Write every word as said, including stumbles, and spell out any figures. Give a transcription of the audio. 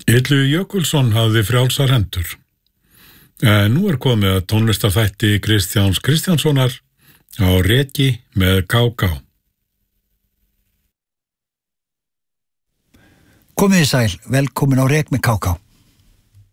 Illu Jökulsson hafði frjálsar hendur. En nú er komið að tónlistarþætti Kristjáns Kristjánssonar á Reki með Ká-Ká. Komið þið sæl, velkomin á Rek með Ká-Ká.